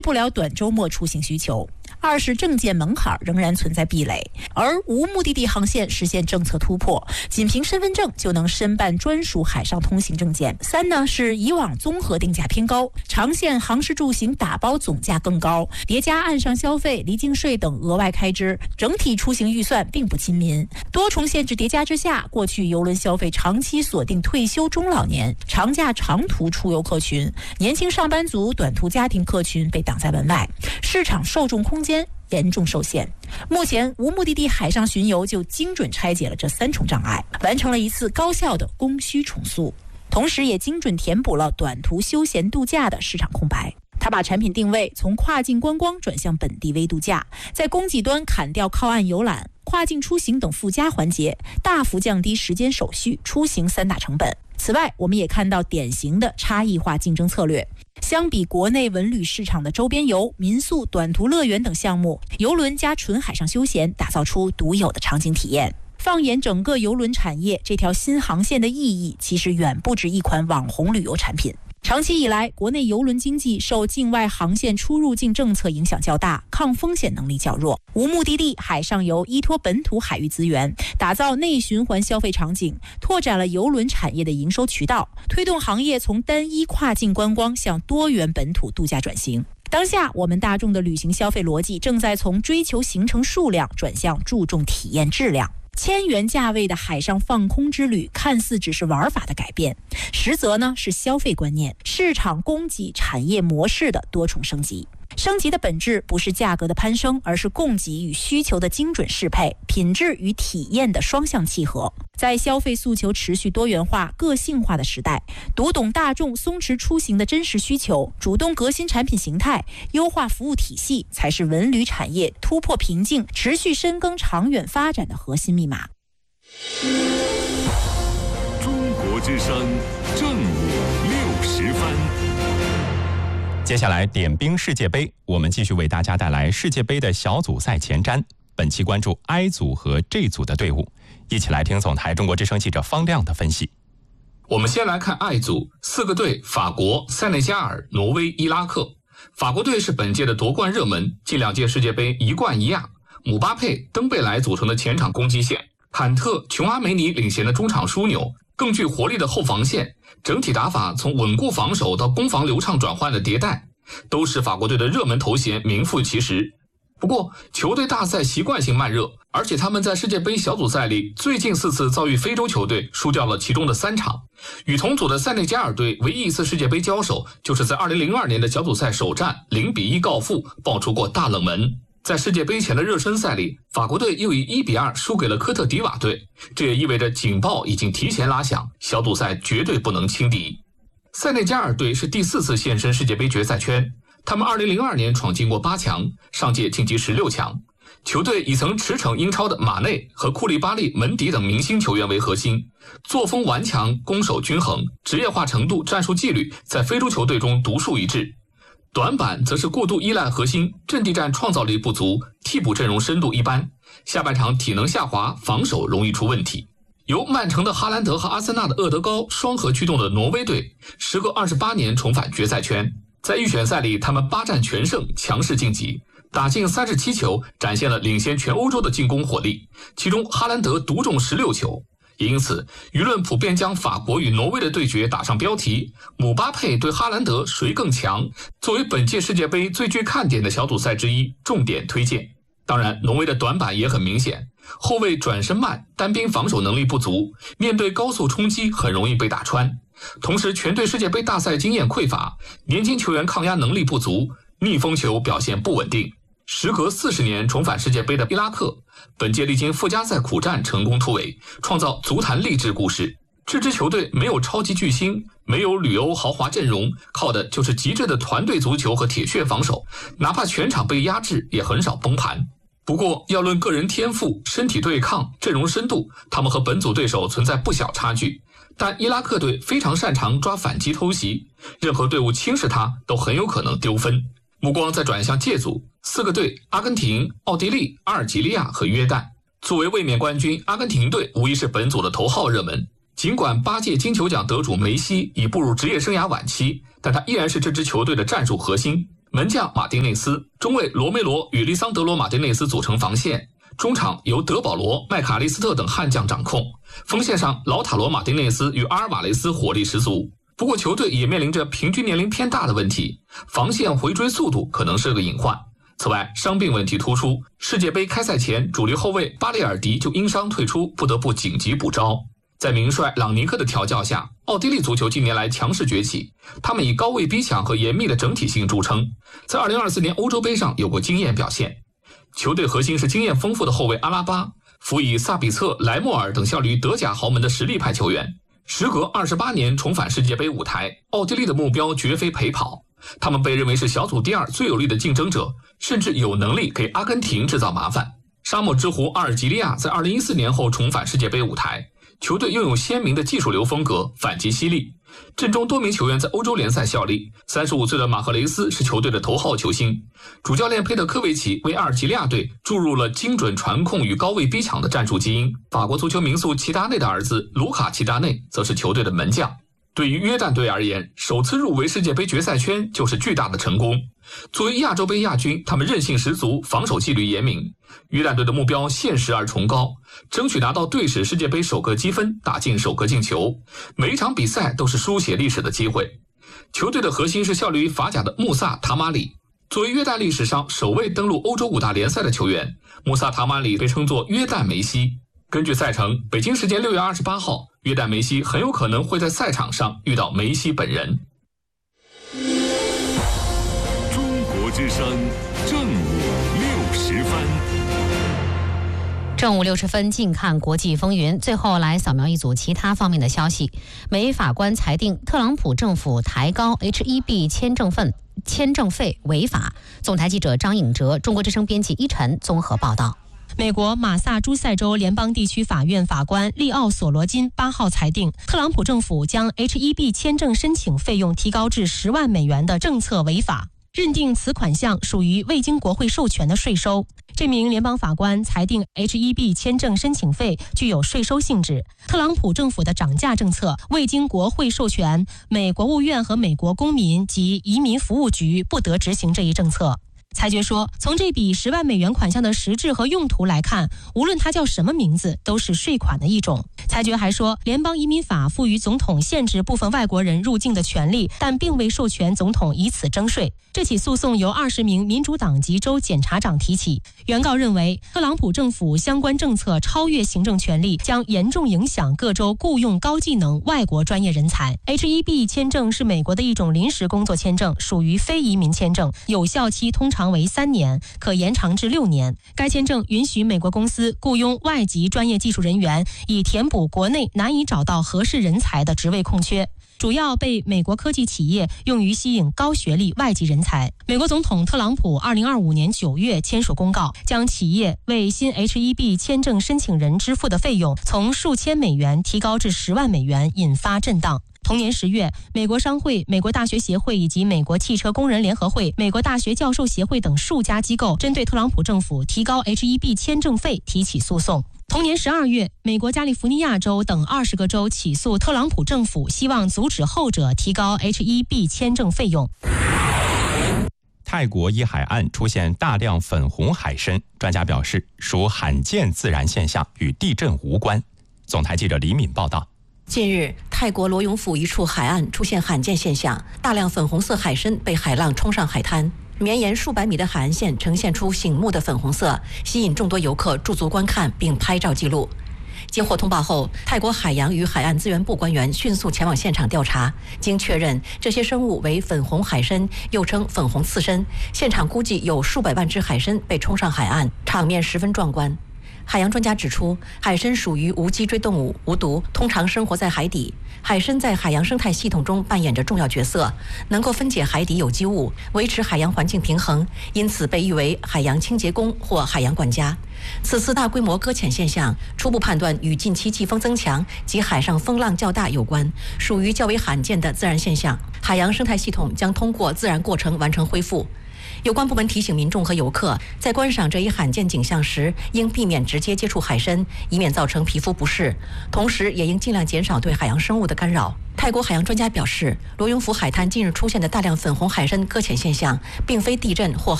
不了短周末出行需求。二是证件门槛仍然存在壁垒，而无目的地航线实现政策突破，仅凭身份证就能申办专属海上通行证件。三呢是以往综合定价偏高，长线航时住行打包总价更高，叠加岸上消费、离境税等额外开支，整体出行预算并不亲民。多重限制叠加之下，过去邮轮消费长期锁定退休中老年、长假长途出游客群，年轻上班族、短途家庭客群被挡在门外，市场受众空间严重受限。目前无目的地海上巡游就精准拆解了这3重障碍，完成了一次高效的供需重塑，同时也精准填补了短途休闲度假的市场空白。他把产品定位从跨境观光转向本地微度假，在供给端砍掉靠岸游览、跨境出行等附加环节，大幅降低时间、手续、出行3大成本。此外，我们也看到典型的差异化竞争策略。相比国内文旅市场的周边游、民宿、短途乐园等项目，邮轮加纯海上休闲打造出独有的场景体验。放眼整个邮轮产业，这条新航线的意义其实远不止一款网红旅游产品。长期以来，国内邮轮经济受境外航线出入境政策影响较大，抗风险能力较弱。无目的地海上游依托本土海域资源，打造内循环消费场景，拓展了邮轮产业的营收渠道，推动行业从单一跨境观光向多元本土度假转型。当下，我们大众的旅行消费逻辑正在从追求行程数量转向注重体验质量。1000元价位的海上放空之旅看似只是玩法的改变，实则呢是消费观念、市场供给、产业模式的多重升级。升级的本质不是价格的攀升，而是供给与需求的精准适配，品质与体验的双向契合。在消费诉求持续多元化、个性化的时代，读懂大众松弛出行的真实需求，主动革新产品形态，优化服务体系，才是文旅产业突破瓶颈、持续深耕长远发展的核心密码。 中国之声正午60分。 接下来点兵世界杯，我们继续为大家带来世界杯的小组赛前瞻。本期关注 I 组和 J 组的队伍，一起来听总台中国之声记者方亮的分析。 我们先来看 I 组，4个队：法国、塞内加尔、挪威、伊拉克。法国队是本届的夺冠热门，近2届世界杯一冠一亚。姆巴佩、登贝莱组成的前场攻击线，坎特、琼阿梅尼领衔的中场枢纽，更具活力的后防线，整体打法从稳固防守到攻防流畅转换的迭代，都是法国队的热门头衔名副其实。不过球队大赛习惯性慢热，而且他们在世界杯小组赛里最近4次遭遇非洲球队，输掉了其中的3场。与同组的塞内加尔队唯一一次世界杯交手，就是在2002年的小组赛首战0-1告负，爆出过大冷门。在世界杯前的热身赛里，法国队又以1-2输给了科特迪瓦队，这也意味着警报已经提前拉响，小组赛绝对不能轻敌。塞内加尔队是第4次现身世界杯决赛圈，他们2002年闯进过8强，上届晋级16强。球队以曾驰骋英超的马内和库利巴利、门迪等明星球员为核心，作风顽强，攻守均衡，职业化程度、战术纪律在非洲球队中独树一帜。短板则是过度依赖核心，阵地战创造力不足，替补阵容深度一般，下半场体能下滑，防守容易出问题。由曼城的哈兰德和阿森纳的厄德高双核驱动的挪威队，时隔28年重返决赛圈，在预选赛里他们8战全胜，强势晋级，打进37球，展现了领先全欧洲的进攻火力，其中哈兰德独中16球。也因此，舆论普遍将法国与挪威的对决打上标题：姆巴佩对哈兰德谁更强？作为本届世界杯最具看点的小组赛之一，重点推荐。当然，挪威的短板也很明显，后卫转身慢，单兵防守能力不足，面对高速冲击很容易被打穿。同时，全队世界杯大赛经验匮乏，年轻球员抗压能力不足，逆风球表现不稳定。时隔40年重返世界杯的伊拉克，本届历经附加赛苦战成功突围，创造足坛励志故事。这支球队没有超级巨星，没有旅欧豪华阵容，靠的就是极致的团队足球和铁血防守，哪怕全场被压制也很少崩盘。不过要论个人天赋、身体对抗、阵容深度，他们和本组对手存在不小差距。但伊拉克队非常擅长抓反击偷袭，任何队伍轻视他都很有可能丢分。目光再转向借组，4个队：阿根廷、奥地利、阿尔及利亚和约旦。作为卫冕冠军，阿根廷队无疑是本组的头号热门。尽管8届金球奖得主梅西已步入职业生涯晚期，但他依然是这支球队的战术核心。 门将马丁内斯、中卫罗梅罗与利桑德罗·马丁内斯组成防线，中场由德保罗、麦卡利斯特等悍将掌控，锋线上劳塔罗·马丁内斯与阿尔瓦雷斯火力十足。不过球队也面临着平均年龄偏大的问题，防线回追速度可能是个隐患。此外，伤病问题突出，世界杯开赛前主力后卫巴列尔迪就因伤退出，不得不紧急补招。在名帅朗尼克的调教下，奥地利足球近年来强势崛起，他们以高位逼抢和严密的整体性著称，在2024年欧洲杯上有过惊艳表现。球队核心是经验丰富的后卫阿拉巴，辅以萨比策、莱莫尔等效力于德甲豪门的实力派球员。时隔28年重返世界杯舞台，奥地利的目标绝非陪跑，他们被认为是小组第2最有力的竞争者，甚至有能力给阿根廷制造麻烦。沙漠之狐阿尔及利亚在2014年后重返世界杯舞台，球队拥有鲜明的技术流风格，反击犀利。阵中多名球员在欧洲联赛效力，35岁的马赫雷斯是球队的头号球星，主教练佩德科维奇为阿尔及利亚队注入了精准传控与高位逼抢的战术基因。法国足球名宿齐达内的儿子卢卡齐达内则是球队的门将。对于约旦队而言，首次入围世界杯决赛圈就是巨大的成功。作为亚洲杯亚军，他们韧性十足，防守纪律严明。约旦队的目标现实而崇高，争取拿到队史世界杯首个积分，打进首个进球。每一场比赛都是书写历史的机会。球队的核心是效力于法甲的穆萨塔马里。作为约旦历史上首位登陆欧洲5大联赛的球员，穆萨塔马里被称作约旦梅西。根据赛程，北京时间6月28号，约旦梅西很有可能会在赛场上遇到梅西本人。 中国之声正午60分。 正午60分，近看国际风云。最后来扫描一组其他方面的消息。美法官裁定特朗普政府抬高 H-1B 签证费违法。总台记者张颖哲，中国之声编辑一晨综合报道。 美国马萨诸塞州联邦地区法院法官利奥·索罗金8号裁定，特朗普政府将 H-1B 签证申请费用提高至10万美元的政策违法，认定此款项属于未经国会授权的税收。这名联邦法官裁定 H-1B 签证申请费具有税收性质，特朗普政府的涨价政策未经国会授权，美国务院和美国公民及移民服务局不得执行这一政策。裁决说，从这笔10万美元款项的实质和用途来看，无论它叫什么名字，都是税款的一种。裁决还说，联邦移民法赋予总统限制部分外国人入境的权利，但并未授权总统以此征税。这起诉讼由20名民主党籍州检察长提起。原告认为，特朗普政府相关政策超越行政权力，将严重影响各州雇用高技能外国专业人才。H-1B 签证是美国的一种临时工作签证，属于非移民签证，有效期通常为3年，可延长至6年。该签证允许美国公司雇佣外籍专业技术人员，以填补国内难以找到合适人才的职位空缺，主要被美国科技企业用于吸引高学历外籍人才。美国总统特朗普2025年9月签署公告，将企业为新 H-1B 签证申请人支付的费用从数千美元提高至10万美元，引发震荡。同年10月，美国商会、美国大学协会以及美国汽车工人联合会、美国大学教授协会等数家机构针对特朗普政府提高 H-1B 签证费提起诉讼。同年12月，美国加利福尼亚州等20个州起诉特朗普政府，希望阻止后者提高 H-1B 签证费用。 泰国一海岸出现大量粉红海参，专家表示属罕见自然现象，与地震无关。总台记者李敏报道。 近日，泰国罗永府一处海岸出现罕见现象，大量粉红色海参被海浪冲上海滩，绵延数百米的海岸线呈现出醒目的粉红色，吸引众多游客驻足观看并拍照记录。接获通报后，泰国海洋与海岸资源部官员迅速前往现场调查，经确认这些生物为粉红海参，又称粉红刺参。现场估计有数百万只海参被冲上海岸，场面十分壮观。海洋专家指出，海参属于无脊椎动物，无毒，通常生活在海底。海参在海洋生态系统中扮演着重要角色，能够分解海底有机物，维持海洋环境平衡，因此被誉为海洋清洁工或海洋管家。此次大规模搁浅现象，初步判断与近期季风增强及海上风浪较大有关，属于较为罕见的自然现象。海洋生态系统将通过自然过程完成恢复。 有关部门提醒民众和游客，在观赏这一罕见景象时，应避免直接接触海参，以免造成皮肤不适，同时也应尽量减少对海洋生物的干扰。泰国海洋专家表示，罗永府海滩近日出现的大量粉红海参搁浅现象，并非地震或